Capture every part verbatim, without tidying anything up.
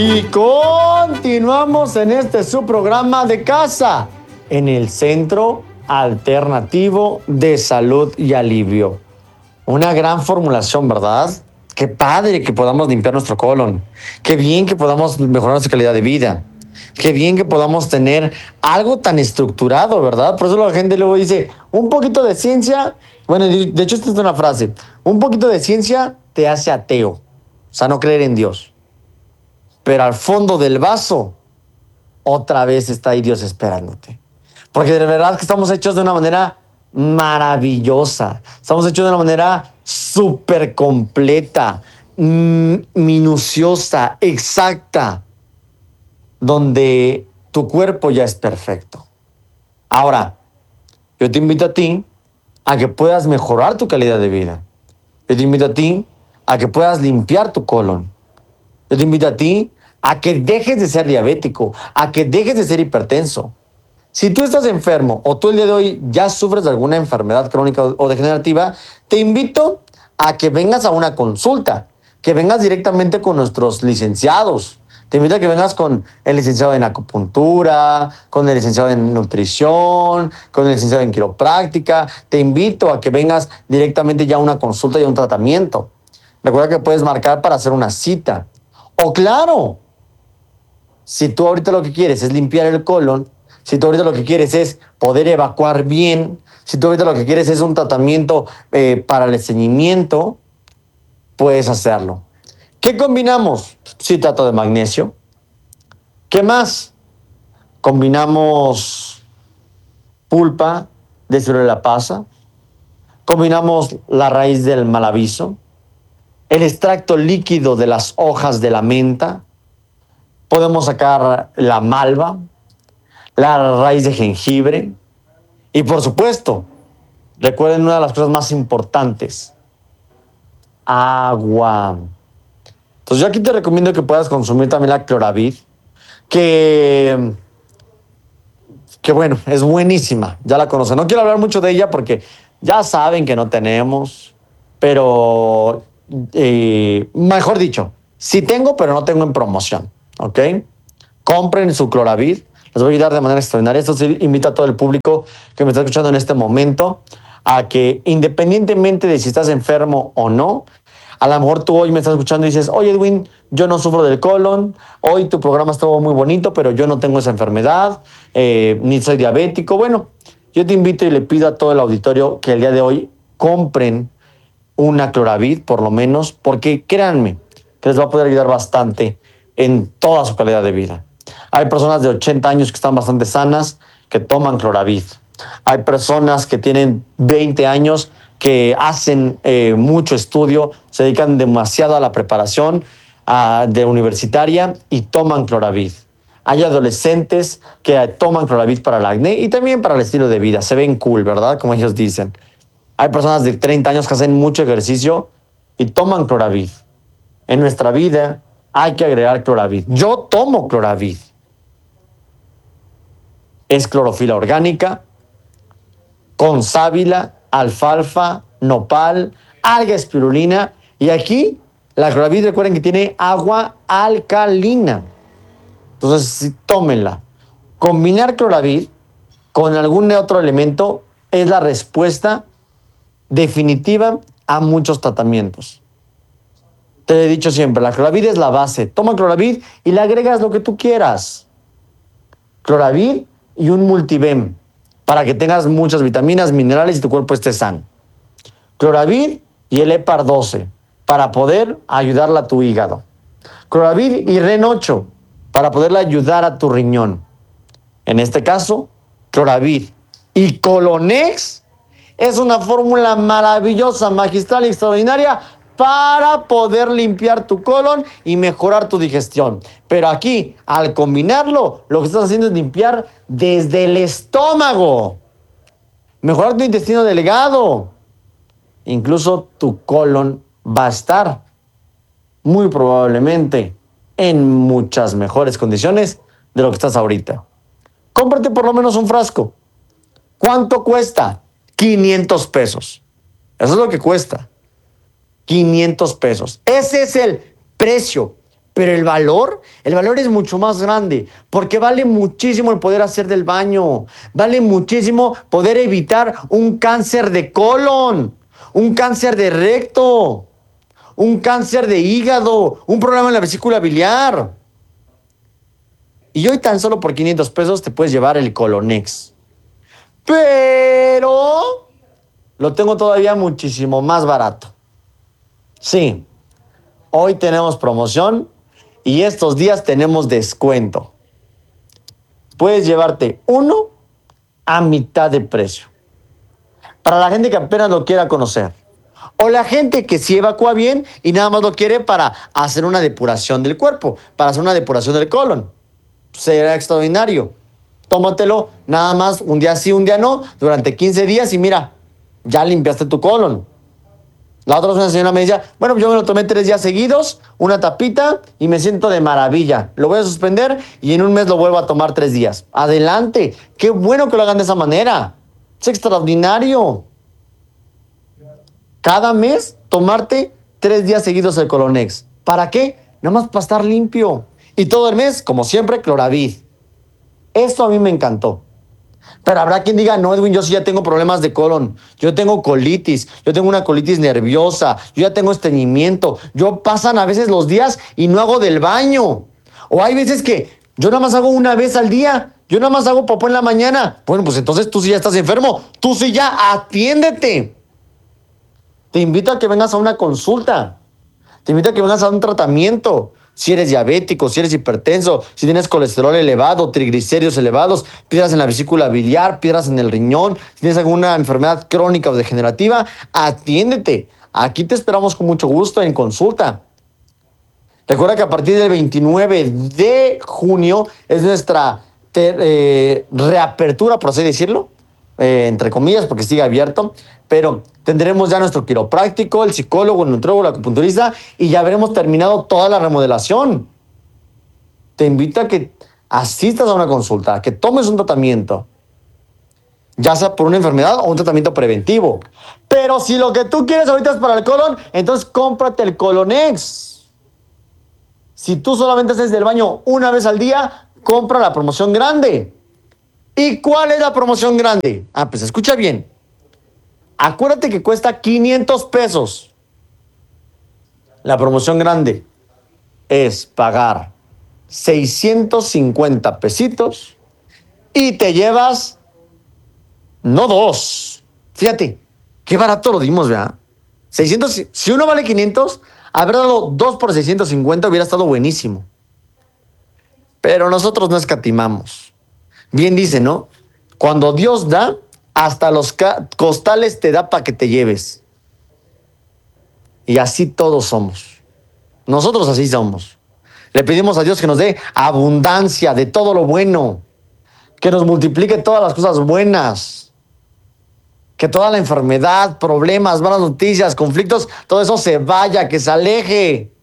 Y continuamos en este su programa de casa, en el Centro Alternativo de Salud y Alivio. Una gran formulación, ¿verdad? Qué padre que podamos limpiar nuestro colon. Qué bien que podamos mejorar nuestra calidad de vida. Qué bien que podamos tener algo tan estructurado, ¿verdad? Por eso la gente luego dice, un poquito de ciencia, bueno, de hecho esta es una frase, un poquito de ciencia te hace ateo, o sea, no creer en Dios. Pero al fondo del vaso, otra vez está ahí Dios esperándote. Porque de verdad que estamos hechos de una manera maravillosa. Estamos hechos de una manera súper completa, minuciosa, exacta, donde tu cuerpo ya es perfecto. Ahora, yo te invito a ti a que puedas mejorar tu calidad de vida. Yo te invito a ti a que puedas limpiar tu colon. Yo te invito a ti a que dejes de ser diabético, a que dejes de ser hipertenso. Si tú estás enfermo o tú el día de hoy ya sufres de alguna enfermedad crónica o degenerativa, te invito a que vengas a una consulta, que vengas directamente con nuestros licenciados. Te invito a que vengas con el licenciado en acupuntura, con el licenciado en nutrición, con el licenciado en quiropráctica. Te invito a que vengas directamente ya a una consulta y a un tratamiento. Recuerda que puedes marcar para hacer una cita. O claro, si tú ahorita lo que quieres es limpiar el colon, si tú ahorita lo que quieres es poder evacuar bien, si tú ahorita lo que quieres es un tratamiento eh, para el estreñimiento, puedes hacerlo. ¿Qué combinamos? Citrato de magnesio. ¿Qué más? Combinamos pulpa de ciruela pasa. Combinamos la raíz del malaviso. El extracto líquido de las hojas de la menta. Podemos sacar la malva, la raíz de jengibre y, por supuesto, recuerden una de las cosas más importantes, agua. Entonces yo aquí te recomiendo que puedas consumir también la Cloravid, que, que bueno, es buenísima, ya la conocen. No quiero hablar mucho de ella porque ya saben que no tenemos, pero eh, mejor dicho, sí tengo, pero no tengo en promoción, ¿ok? Compren su Cloravid. Les voy a ayudar de manera extraordinaria. Esto sí invita a todo el público que me está escuchando en este momento a que, independientemente de si estás enfermo o no, a lo mejor tú hoy me estás escuchando y dices, oye Edwin, yo no sufro del colon, hoy tu programa estuvo muy bonito, pero yo no tengo esa enfermedad, eh, ni soy diabético. Bueno, yo te invito y le pido a todo el auditorio que el día de hoy compren una Cloravid, por lo menos, porque créanme que les va a poder ayudar bastante en toda su calidad de vida. Hay personas de ochenta años que están bastante sanas, que toman Cloravid. Hay personas que tienen veinte años que hacen eh, mucho estudio, se dedican demasiado a la preparación a, de universitaria y toman Cloravid. Hay adolescentes que toman Cloravid para el acné y también para el estilo de vida. Se ven cool, ¿verdad? Como ellos dicen. Hay personas de treinta años que hacen mucho ejercicio y toman Cloravid. En nuestra vida hay que agregar Cloravid. Yo tomo Cloravid. Es clorofila orgánica, con sábila, alfalfa, nopal, alga espirulina. Y aquí la Cloravid, recuerden que tiene agua alcalina. Entonces, sí, tómenla. Combinar Cloravid con algún otro elemento es la respuesta definitiva a muchos tratamientos. Te he dicho siempre, la Cloravid es la base. Toma Cloravid y le agregas lo que tú quieras. Cloravid y un Multivem para que tengas muchas vitaminas, minerales y tu cuerpo esté sano. Cloravid y el Hepar doce para poder ayudarle a tu hígado. Cloravid y Ren ocho para poderle ayudar a tu riñón. En este caso, Cloravid y Colonex es una fórmula maravillosa, magistral y extraordinaria para poder limpiar tu colon y mejorar tu digestión. Pero aquí, al combinarlo, lo que estás haciendo es limpiar desde el estómago, mejorar tu intestino delgado. Incluso tu colon va a estar muy probablemente en muchas mejores condiciones de lo que estás ahorita. Cómprate por lo menos un frasco. ¿Cuánto cuesta? quinientos pesos. Eso es lo que cuesta. quinientos pesos. Ese es el precio Pero el valor, el valor es mucho más grande, porque vale muchísimo el poder hacer del baño, vale muchísimo poder evitar un cáncer de colon, un cáncer de recto, un cáncer de hígado, un problema en la vesícula biliar. Y hoy tan solo por quinientos pesos te puedes llevar el Colonex. Pero lo tengo todavía muchísimo más barato. Sí, hoy tenemos promoción y estos días tenemos descuento. Puedes llevarte uno a mitad de precio. Para la gente que apenas lo quiera conocer. O la gente que sí evacúa bien y nada más lo quiere para hacer una depuración del cuerpo, para hacer una depuración del colon. Será extraordinario. Tómatelo nada más un día sí, un día no, durante quince días y mira, ya limpiaste tu colon. La otra vez una señora me decía, bueno, yo me lo tomé tres días seguidos, una tapita y me siento de maravilla. Lo voy a suspender y en un mes lo vuelvo a tomar tres días. Adelante. Qué bueno que lo hagan de esa manera. Es extraordinario. Cada mes tomarte tres días seguidos el Colonex. ¿Para qué? Nada más para estar limpio. Y todo el mes, como siempre, Cloravid. Esto a mí me encantó. Pero habrá quien diga, no, Edwin, yo sí ya tengo problemas de colon. Yo tengo colitis, yo tengo una colitis nerviosa, yo ya tengo estreñimiento. Yo pasan a veces los días y no hago del baño. O hay veces que yo nada más hago una vez al día. Yo nada más hago popó en la mañana. Bueno, pues entonces tú sí ya estás enfermo. Tú sí ya atiéndete. Te invito a que vengas a una consulta. Te invito a que vengas a un tratamiento. Si eres diabético, si eres hipertenso, si tienes colesterol elevado, triglicéridos elevados, piedras en la vesícula biliar, piedras en el riñón, si tienes alguna enfermedad crónica o degenerativa, atiéndete. Aquí te esperamos con mucho gusto en consulta. Recuerda que a partir del veintinueve de junio es nuestra ter, eh, reapertura, por así decirlo, eh, entre comillas, porque sigue abierto, pero tendremos ya nuestro quiropráctico, el psicólogo, el nutriólogo, el acupunturista y ya habremos terminado toda la remodelación. Te invito a que asistas a una consulta, a que tomes un tratamiento, ya sea por una enfermedad o un tratamiento preventivo. Pero si lo que tú quieres ahorita es para el colon, entonces cómprate el Colonex. Si tú solamente haces del baño una vez al día, compra la promoción grande. ¿Y cuál es la promoción grande? Ah, pues escucha bien. Acuérdate que cuesta quinientos pesos. La promoción grande es pagar seiscientos cincuenta pesitos y te llevas, no dos. Fíjate, qué barato lo dimos, ¿verdad? seiscientos, si uno vale quinientos, haber dado dos por seiscientos cincuenta hubiera estado buenísimo. Pero nosotros no escatimamos. Bien dice, ¿no? Cuando Dios da, hasta los costales te da para que te lleves. Y así todos somos. Nosotros así somos. Le pedimos a Dios que nos dé abundancia de todo lo bueno. Que nos multiplique todas las cosas buenas. Que toda la enfermedad, problemas, malas noticias, conflictos, todo eso se vaya, que se aleje.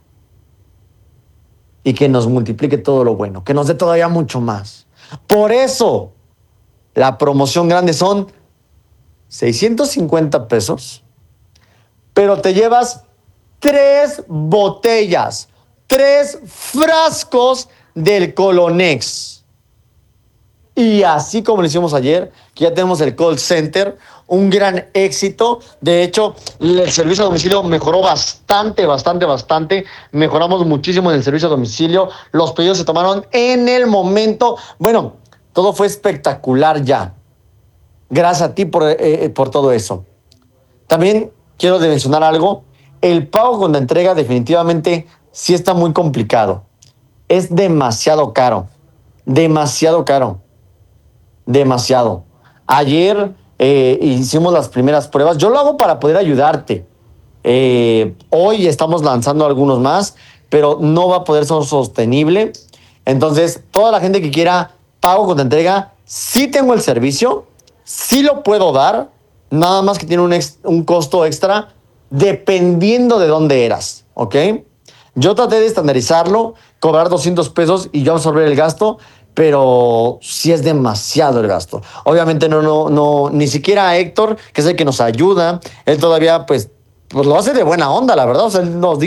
Y que nos multiplique todo lo bueno. Que nos dé todavía mucho más. Por eso, la promoción grande son seiscientos cincuenta pesos, pero te llevas tres botellas, tres frascos del Colonex. Y así como lo hicimos ayer, que ya tenemos el call center, un gran éxito. De hecho, el servicio a domicilio mejoró bastante, bastante, bastante. Mejoramos muchísimo en el servicio a domicilio. Los pedidos se tomaron en el momento. Bueno, todo fue espectacular ya. Gracias a ti por, eh, por todo eso. También quiero mencionar algo. El pago con la entrega definitivamente sí está muy complicado. Es demasiado caro. Demasiado caro. Demasiado. Ayer eh, hicimos las primeras pruebas. Yo lo hago para poder ayudarte. Eh, hoy estamos lanzando algunos más, pero no va a poder ser sostenible. Entonces, toda la gente que quiera pago con entrega, sí tengo el servicio, sí lo puedo dar, nada más que tiene un, ex, un costo extra dependiendo de dónde eras, ¿ok? Yo traté de estandarizarlo, cobrar doscientos pesos y yo absorber el gasto, pero sí es demasiado el gasto. Obviamente no, no, no, ni siquiera Héctor, que es el que nos ayuda, él todavía pues, pues lo hace de buena onda, la verdad. O sea, él nos dijo,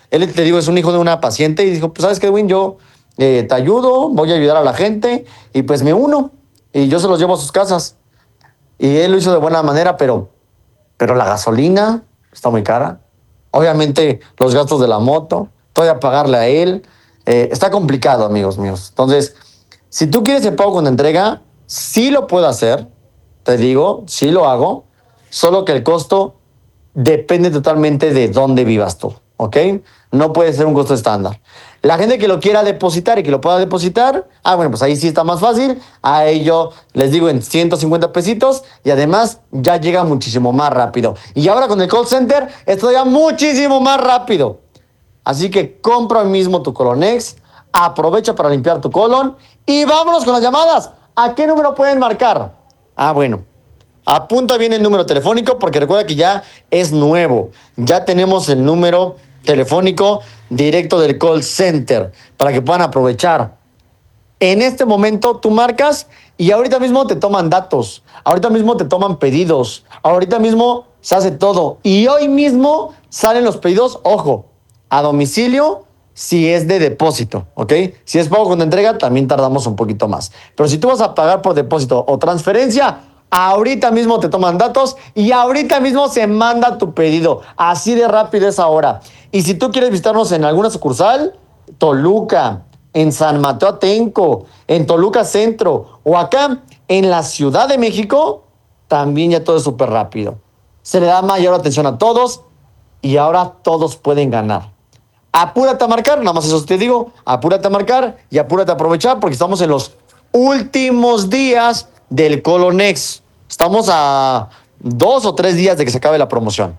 Él, te digo, es un hijo de una paciente y dijo, pues, ¿sabes qué, Edwin? Yo eh, te ayudo, voy a ayudar a la gente y pues me uno y yo se los llevo a sus casas. Y él lo hizo de buena manera, pero, pero la gasolina está muy cara. Obviamente los gastos de la moto, todavía pagarle a él. Eh, está complicado, amigos míos. Entonces, si tú quieres el pago con entrega, sí lo puedo hacer. Te digo, sí lo hago. Solo que el costo depende totalmente de dónde vivas tú, ¿ok? No puede ser un costo estándar. La gente que lo quiera depositar y que lo pueda depositar, ah, bueno, pues ahí sí está más fácil. A ello les digo en ciento cincuenta pesitos y además ya llega muchísimo más rápido. Y ahora con el call center es todavía muchísimo más rápido. Así que compra hoy mismo tu Colonex, aprovecha para limpiar tu colon y vámonos con las llamadas. ¿A qué número pueden marcar? Ah, bueno. Apunta bien el número telefónico porque recuerda que ya es nuevo. Ya tenemos el número telefónico directo del call center para que puedan aprovechar. En este momento tú marcas y ahorita mismo te toman datos. Ahorita mismo te toman pedidos. Ahorita mismo se hace todo. Y hoy mismo salen los pedidos, ojo, a domicilio si es de depósito, ¿ok? Si es pago con entrega, también tardamos un poquito más. Pero si tú vas a pagar por depósito o transferencia, ahorita mismo te toman datos y ahorita mismo se manda tu pedido. Así de rápido es ahora. Y si tú quieres visitarnos en alguna sucursal, Toluca, en San Mateo Atenco, en Toluca Centro o acá en la Ciudad de México, también ya todo es súper rápido. Se le da mayor atención a todos y ahora todos pueden ganar. Apúrate a marcar, nada más eso te digo, apúrate a marcar y apúrate a aprovechar porque estamos en los últimos días del Colonex. Estamos a dos o tres días de que se acabe la promoción.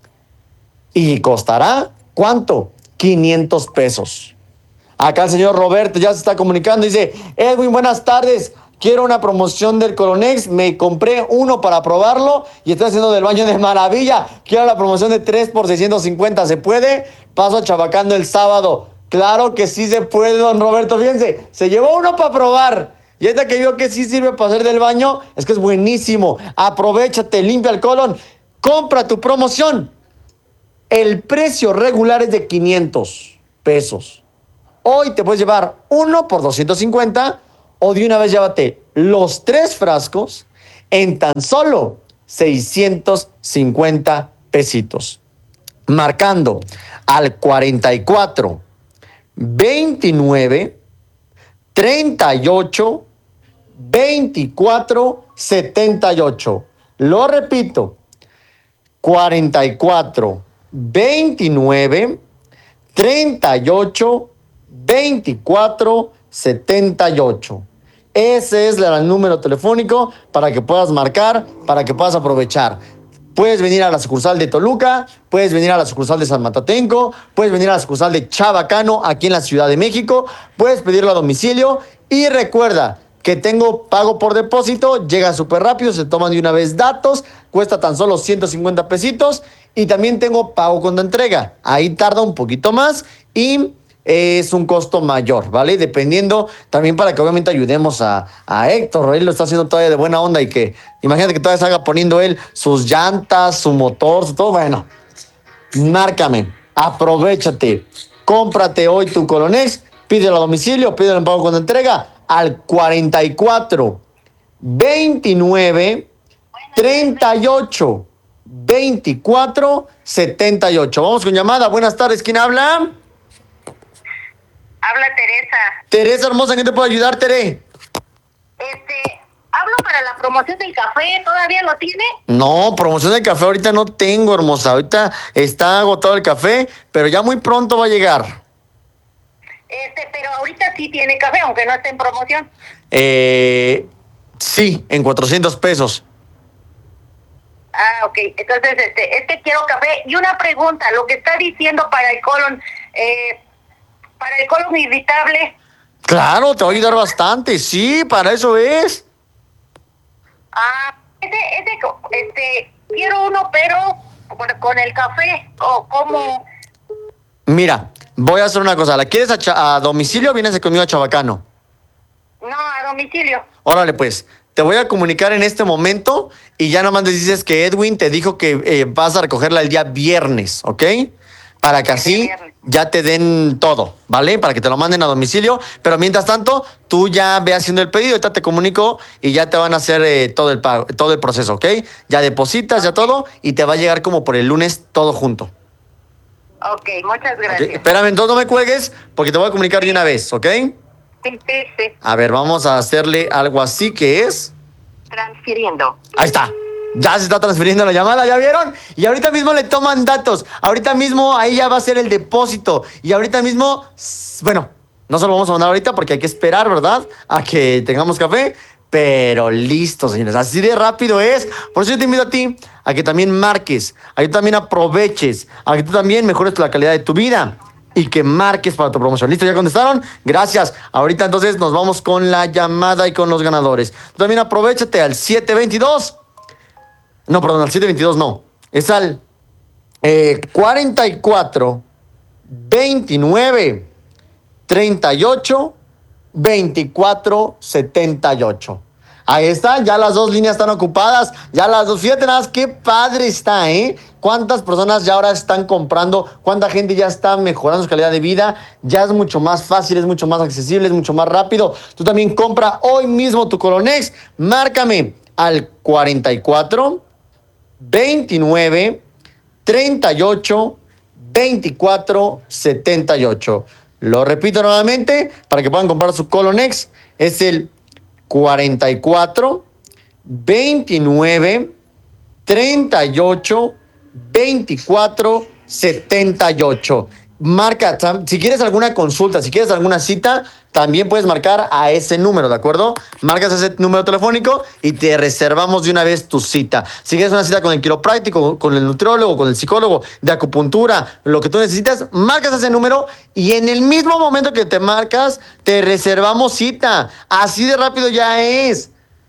¿Y costará cuánto? quinientos pesos. Acá el señor Roberto ya se está comunicando. Dice, Edwin, buenas tardes. Quiero una promoción del Colonex. Me compré uno para probarlo y estoy haciendo del baño de maravilla. Quiero la promoción de tres por seiscientos cincuenta. ¿Se puede? Paso a Chabacano el sábado. Claro que sí se puede, don Roberto. Fíjense, se llevó uno para probar. Y esta que vio que sí sirve para hacer del baño, es que es buenísimo. Aprovéchate, limpia el colon. Compra tu promoción. El precio regular es de quinientos pesos. Hoy te puedes llevar uno por doscientos cincuenta o de una vez llévate los tres frascos en tan solo seiscientos cincuenta pesitos. Marcando al cuarenta y cuatro, veintinueve, treinta y ocho, veinticuatro, setenta y ocho. Lo repito, cuarenta y cuatro, veintinueve, treinta y ocho, veinticuatro, setenta y ocho. Ese es el número telefónico para que puedas marcar, para que puedas aprovechar. Puedes venir a la sucursal de Toluca, puedes venir a la sucursal de San Matatenco, puedes venir a la sucursal de Chabacano, aquí en la Ciudad de México, puedes pedirlo a domicilio y recuerda que tengo pago por depósito, llega súper rápido, se toman de una vez datos, cuesta tan solo ciento cincuenta pesitos y también tengo pago con entrega. Ahí tarda un poquito más y es un costo mayor, ¿vale? Dependiendo también para que obviamente ayudemos a, a Héctor. Él lo está haciendo todavía de buena onda y que imagínate que todavía salga poniendo él sus llantas, su motor, su todo. Bueno, márcame, aprovéchate, cómprate hoy tu Colonex, pídelo a domicilio, pídelo en pago con entrega al cuarenta y cuatro, veintinueve, treinta y ocho, veinticuatro, setenta y ocho. Vamos con llamada. Buenas tardes, ¿quién habla? Habla Teresa. Teresa hermosa, ¿en qué te puedo ayudar, Tere? Este, hablo para la promoción del café, ¿todavía lo tiene? No, promoción del café ahorita no tengo, hermosa. Ahorita está agotado el café, pero ya muy pronto va a llegar. Este, pero ahorita sí tiene café, aunque no esté en promoción. Eh, sí, en cuatrocientos pesos. Ah, ok. Entonces, este, este quiero café. Y una pregunta, lo que está diciendo para el colon, eh, para el colon irritable. Claro, te va a ayudar bastante. Sí, para eso es. Ah, ese, ese, este, quiero uno, pero con, con el café, o como. Mira, voy a hacer una cosa. ¿La quieres a, cha- a domicilio o vienes conmigo a Chabacano? No, a domicilio. Órale, pues. Te voy a comunicar en este momento y ya nomás les dices que Edwin te dijo que eh, vas a recogerla el día viernes, ¿ok? para que así ya te den todo, ¿vale? Para que te lo manden a domicilio. Pero mientras tanto, tú ya ve haciendo el pedido, ahorita te comunico y ya te van a hacer eh, todo el pago, todo el proceso, ¿ok? Ya depositas, ya todo, y te va a llegar como por el lunes todo junto. Ok, muchas gracias. Okay. Espérame, entonces no me cuelgues porque te voy a comunicar de una vez, ¿ok? Sí, sí, sí. A ver, vamos a hacerle algo así que es... Transfiriendo. Ahí está. Ya se está transfiriendo la llamada, ¿ya vieron? Y ahorita mismo le toman datos. Ahorita mismo ahí ya va a ser el depósito. Y ahorita mismo, bueno, no se lo vamos a mandar ahorita porque hay que esperar, ¿verdad? A que tengamos café. Pero listo, señores. Así de rápido es. Por eso yo te invito a ti a que también marques, a que tú también aproveches, a que tú también mejores la calidad de tu vida y que marques para tu promoción. ¿Listo? ¿Ya contestaron? Gracias. Ahorita entonces nos vamos con la llamada y con los ganadores. Tú también aprovechate al siete veintidós. No, perdón, al siete veintidós no. Es al eh, cuarenta y cuatro, veintinueve, treinta y ocho, veinticuatro, setenta y ocho. Ahí están, ya las dos líneas están ocupadas, ya las dos, fíjate nada más, qué padre está, ¿eh? Cuántas personas ya ahora están comprando, cuánta gente ya está mejorando su calidad de vida, ya es mucho más fácil, es mucho más accesible, es mucho más rápido. Tú también compra hoy mismo tu Colonex, márcame al cuarenta y cuatro, veintinueve, treinta y ocho, veinticuatro, setenta y ocho. Lo repito nuevamente para que puedan comprar su Colonex. Es el cuarenta y cuatro, veintinueve, treinta y ocho, veinticuatro, setenta y ocho. Marca, si quieres alguna consulta, si quieres alguna cita, también puedes marcar a ese número, ¿de acuerdo? Marcas ese número telefónico y te reservamos de una vez tu cita. Si quieres una cita con el quiropráctico, con el nutriólogo, con el psicólogo, de acupuntura, lo que tú necesitas, marcas ese número y en el mismo momento que te marcas, te reservamos cita. Así de rápido ya es.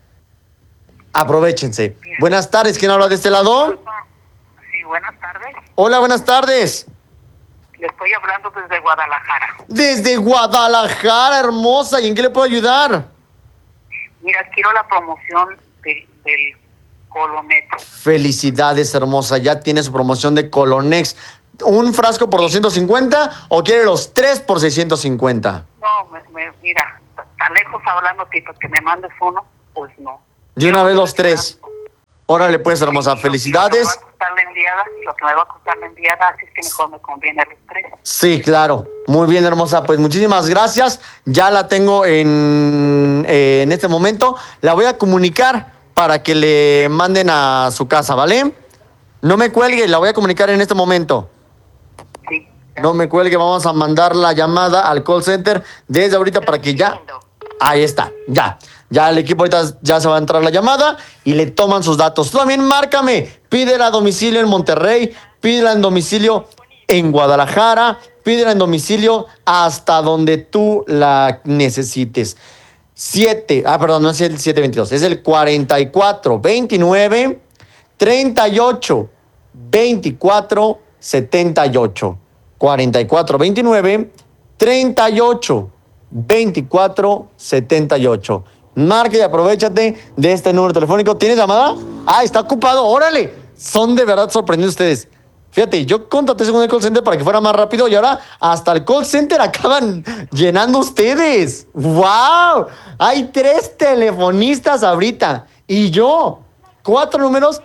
Aprovechense. Bien. Buenas tardes, ¿quién habla de este lado? Sí, buenas tardes. Hola, buenas tardes. Le estoy hablando desde Guadalajara. Desde Guadalajara, hermosa. ¿Y en qué le puedo ayudar? Mira, quiero la promoción de, del Colonex. Felicidades, hermosa. Ya tiene su promoción de Colonex. ¿Un frasco por doscientos cincuenta o quiere los tres por seiscientos cincuenta? No, me, me, mira, tan lejos hablando que, que me mandes uno, pues no. De una vez los tres. Órale, pues, hermosa, felicidades. Lo que me va a costar la enviada, lo que me va a costar la enviada, así es que mejor me conviene los tres. Sí, claro. Muy bien, hermosa. Pues muchísimas gracias. Ya la tengo en, eh, en este momento. La voy a comunicar para que le manden a su casa, ¿vale? No me cuelgue, la voy a comunicar en este momento. Sí. No me cuelgue, vamos a mandar la llamada al call center desde ahorita para que ya... Ahí está, ya. Ya el equipo ahorita ya se va a entrar la llamada y le toman sus datos. Tú también márcame, pídela a domicilio en Monterrey, pídela en domicilio en Guadalajara, pídela en domicilio hasta donde tú la necesites. siete, ah, perdón, no es el siete veintidós, es el cuarenta y cuatro, veintinueve, treinta y ocho, veinticuatro, setenta y ocho. cuarenta y cuatro, veintinueve, treinta y ocho, veinticuatro, setenta y ocho. Marca y aprovechate de este número telefónico. ¿Tienes llamada? Ah, está ocupado. Órale. Son de verdad sorprendidos ustedes. Fíjate, yo contraté según el call center para que fuera más rápido y ahora hasta el call center acaban llenando ustedes. ¡Wow! Hay tres telefonistas ahorita y yo. Cuatro números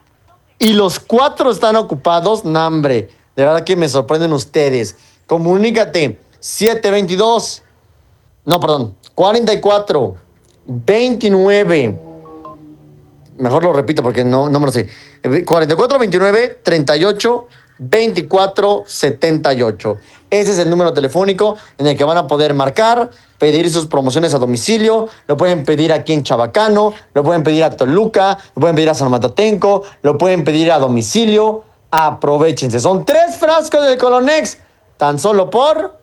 y los cuatro están ocupados. No, hombre, de verdad que me sorprenden ustedes. Comunícate. siete veintidós. No, perdón. cuarenta y cuatro. veintinueve. Mejor lo repito porque no, no me lo sé. cuarenta y cuatro, veintinueve, treinta y ocho, veinticuatro, setenta y ocho. Ese es el número telefónico en el que van a poder marcar, pedir sus promociones a domicilio. Lo pueden pedir aquí en Chabacano, lo pueden pedir a Toluca, lo pueden pedir a San Matatenco, lo pueden pedir a domicilio. Aprovechense. Son tres frascos del Colonex, tan solo por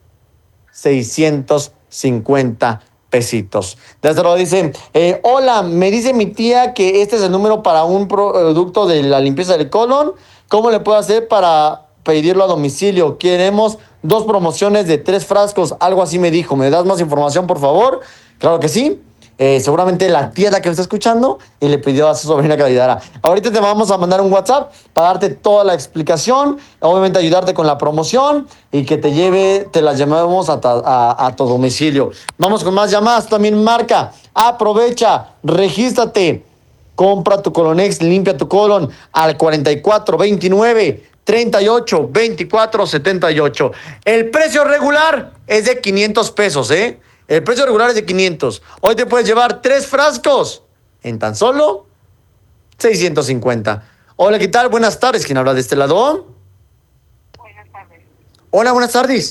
seiscientos cincuenta pesitos. Desde luego dice, eh, hola, me dice mi tía que este es el número para un producto de la limpieza del colon. ¿Cómo le puedo hacer para pedirlo a domicilio? Queremos dos promociones de tres frascos, algo así me dijo. ¿Me das más información, por favor? Claro que sí. Eh, seguramente la tía es la que me está escuchando y le pidió a su sobrina que la ayudara. Ahorita te vamos a mandar un WhatsApp para darte toda la explicación, obviamente ayudarte con la promoción y que te lleve, te la llevemos a, ta- a, a tu domicilio. Vamos con más llamadas, también marca, aprovecha, regístrate, compra tu Colonex, limpia tu colon al cuarenta y cuatro veintinueve treinta y ocho veinticuatro setenta y ocho. El precio regular es de quinientos pesos, ¿eh? El precio regular es de quinientos. Hoy te puedes llevar tres frascos en tan solo seiscientos cincuenta. Hola, ¿qué tal? Buenas tardes. ¿Quién habla de este lado? Buenas tardes. Hola, buenas tardes.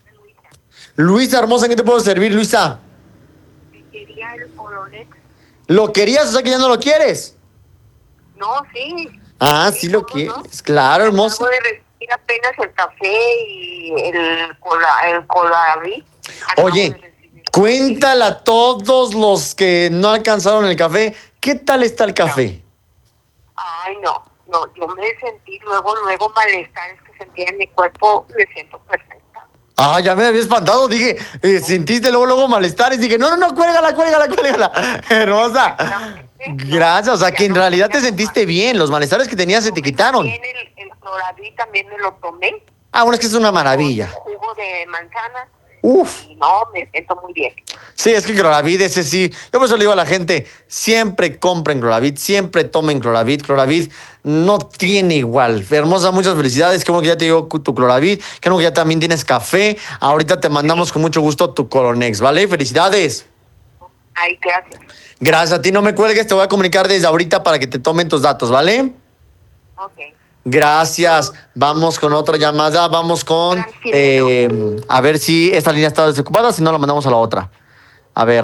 Luisa hermosa, ¿en qué te puedo servir, Luisa? Quería el Colonex. ¿Lo querías? O sea que ya no lo quieres. No, sí. Ah, sí, Sí, lo ¿cómo no? quieres. Claro, hermosa. Acabo de recibir apenas el café y el cola, el colaví. Acabo de Oye, recibir. cuéntale a todos los que no alcanzaron el café, ¿qué tal está el café? Ay, no, no, yo me sentí luego, luego malestares que sentía en mi cuerpo, me siento perfecta. Ah, ya me había espantado, dije, eh, sentiste luego, luego malestares, dije, no, no, no, cuélgala, cuélgala, cuélgala. Hermosa. Gracias, o sea que en realidad te sentiste bien, los malestares que tenías se te quitaron. También el, el Colaví también me lo tomé. Ah, bueno, es que es una maravilla. Con jugo de manzana. Uf. Y no, me siento muy bien. Sí, es que Cloravid, ese sí. Yo por eso le digo a la gente, siempre compren Cloravid, siempre tomen Cloravid. Cloravid no tiene igual. Hermosa, muchas felicidades. Qué bueno que ya te llegó tu Cloravid. Qué bueno que ya también tienes café. Ahorita te mandamos con mucho gusto tu Colonex, ¿vale? Felicidades. Ay, gracias. Gracias a ti, no me cuelgues, te voy a comunicar desde ahorita para que te tomen tus datos, ¿vale? Ok. Gracias. Vamos con otra llamada. Vamos con. eh, a ver si esta línea está desocupada, si no, la mandamos a la otra. A ver.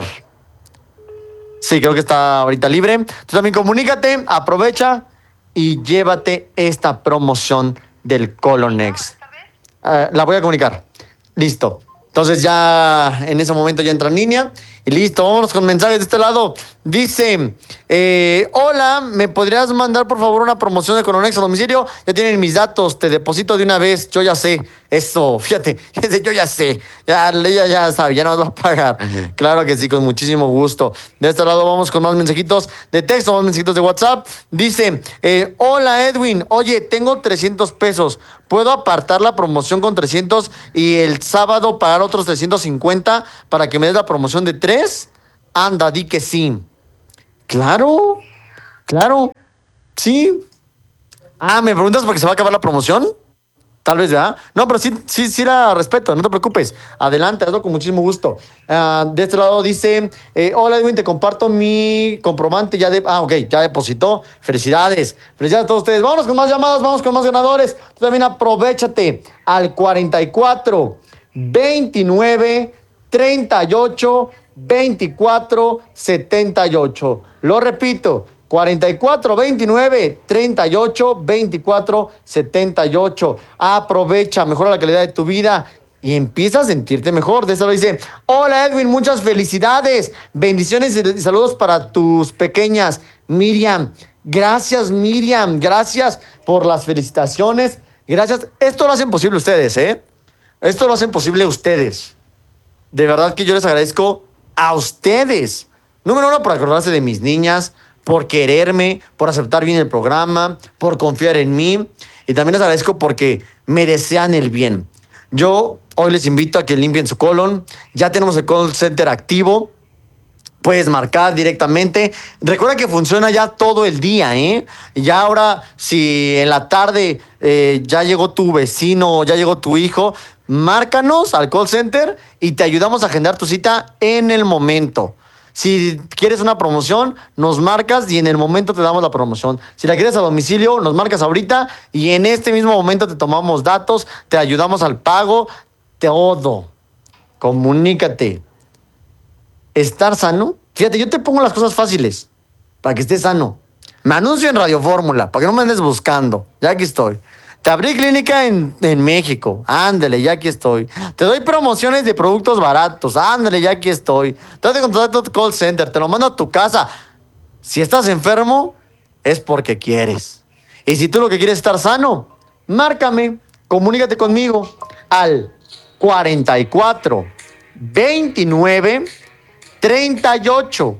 Sí, creo que está ahorita libre. Tú también comunícate, aprovecha y llévate esta promoción del Colonex. Eh, la voy a comunicar. Listo. Entonces ya en ese momento ya entra en línea. Y listo, vámonos con mensajes de este lado. Dice, eh, hola, ¿me podrías mandar por favor una promoción de Colonex a domicilio? Ya tienen mis datos, te deposito de una vez, yo ya sé. Eso, fíjate, yo ya sé. Ya, ella ya sabe, ya nos va a pagar. Uh-huh. Claro que sí, con muchísimo gusto. De este lado vamos con más mensajitos de texto, más mensajitos de WhatsApp. Dice, eh, hola Edwin, oye, tengo trescientos pesos. ¿Puedo apartar la promoción con trescientos y el sábado pagar otros trescientos cincuenta para que me des la promoción de tres? Anda, di que sí. Claro, claro, sí. Ah, ¿me preguntas por qué se va a acabar la promoción? Tal vez, ¿verdad? No, pero sí, sí, sí la respeto, no te preocupes. Adelante, hazlo con muchísimo gusto. Uh, de este lado dice, eh, hola Edwin, te comparto mi comprobante ya de... Ah, ok, ya depositó. Felicidades. Felicidades a todos ustedes. Vámonos con más llamadas, vamos con más ganadores. Tú también aprovechate al cuarenta y cuatro veintinueve treinta y ocho veinticuatro setenta y ocho. Lo repito, cuarenta y cuatro veintinueve treinta y ocho veinticuatro setenta y ocho. Aprovecha, mejora la calidad de tu vida y empieza a sentirte mejor. De eso lo dice, hola Edwin, muchas felicidades, bendiciones y saludos para tus pequeñas. Miriam, gracias Miriam, gracias por las felicitaciones, gracias. Esto lo hacen posible ustedes, ¿eh? Esto lo hacen posible ustedes. De verdad que yo les agradezco a ustedes. Número uno, por acordarse de mis niñas, por quererme, por aceptar bien el programa, por confiar en mí. Y también les agradezco porque me desean el bien. Yo hoy les invito a que limpien su colon. Ya tenemos el call center activo. Puedes marcar directamente. Recuerda que funciona ya todo el día, ¿eh? Ya ahora, si en la tarde eh, ya llegó tu vecino, ya llegó tu hijo, márcanos al call center y te ayudamos a agendar tu cita en el momento. Si quieres una promoción, nos marcas y en el momento te damos la promoción. Si la quieres a domicilio, nos marcas ahorita y en este mismo momento te tomamos datos, te ayudamos al pago, todo. Comunícate. Estar sano. Fíjate, yo te pongo las cosas fáciles para que estés sano. Me anuncio en Radio Fórmula para que no me andes buscando. Ya aquí estoy. Te abrí clínica en, en México. Ándale, ya aquí estoy. Te doy promociones de productos baratos. Ándale, ya aquí estoy. Te doy contacto a tu call center. Te lo mando a tu casa. Si estás enfermo, es porque quieres. Y si tú lo que quieres es estar sano, márcame. Comunícate conmigo al cuarenta y cuatro veintinueve treinta y ocho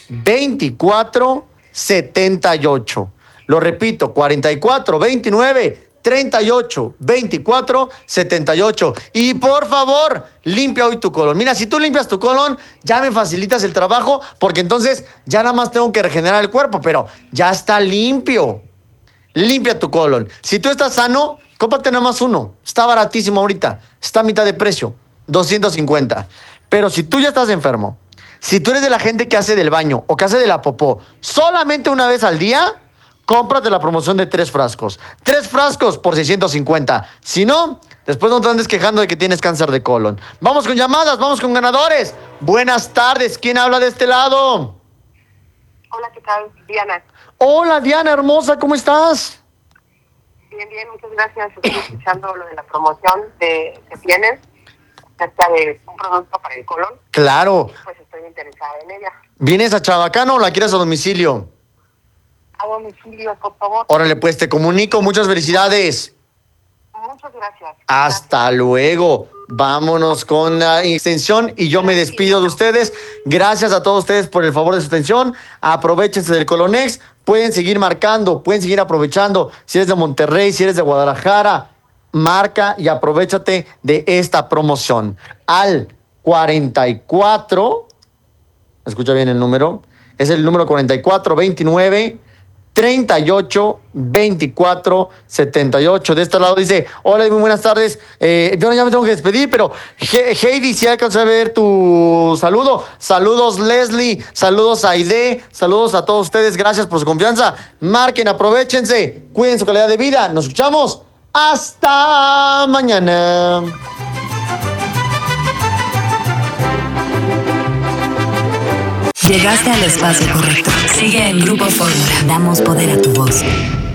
veinticuatro, setenta y ocho. Lo repito, cuarenta y cuatro, veintinueve, treinta y ocho, veinticuatro, setenta y ocho. Y por favor, limpia hoy tu colon. Mira, si tú limpias tu colon, ya me facilitas el trabajo, porque entonces ya nada más tengo que regenerar el cuerpo, pero ya está limpio. Limpia tu colon. Si tú estás sano, cómprate nada más uno. Está baratísimo ahorita. Está a mitad de precio. doscientos cincuenta. Pero si tú ya estás enfermo, si tú eres de la gente que hace del baño o que hace de la popó solamente una vez al día, cómprate la promoción de tres frascos. Tres frascos por seiscientos cincuenta. Si no, después no te andes quejando de que tienes cáncer de colon. Vamos con llamadas, vamos con ganadores. Buenas tardes. ¿Quién habla de este lado? Hola, ¿qué tal? Diana. Hola, Diana, hermosa, ¿cómo estás? Bien, bien, muchas gracias. Estoy escuchando lo de la promoción de, que tienen acerca de un producto para el colon. Claro. Pues estoy interesada en ella. ¿Vienes a Chabacano o la quieres a domicilio? A domicilio, por favor. Órale, pues te comunico. Muchas felicidades. Muchas gracias. Hasta luego. Vámonos con la extensión y yo me despido de ustedes. Gracias a todos ustedes por el favor de su atención. Aprovechense del Colonex. Pueden seguir marcando, pueden seguir aprovechando. Si eres de Monterrey, si eres de Guadalajara, marca y aprovéchate de esta promoción. Al cuarenta y cuatro, escucha bien el número, es el número cuarenta y cuatro, veintinueve, treinta y ocho, veinticuatro, setenta y ocho. De este lado dice, hola, muy buenas tardes. Eh, yo ya me tengo que despedir, pero He- Heidi, si alcanzó a ver tu saludo. Saludos, Leslie. Saludos, Aide. Saludos a todos ustedes. Gracias por su confianza. Marquen, aprovechense. Cuiden su calidad de vida. Nos escuchamos. Hasta mañana. Llegaste al espacio correcto. Sigue en Grupo Fórmula. Damos poder a tu voz.